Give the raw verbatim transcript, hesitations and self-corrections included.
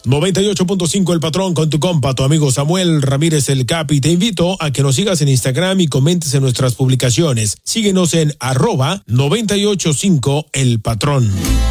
noventa y ocho punto cinco El Patrón con tu compa, tu amigo Samuel Ramírez el Capi. Te invito a que nos sigas en Instagram y comentes en nuestras publicaciones. Síguenos en arroba noventa y ocho punto cinco El Patrón.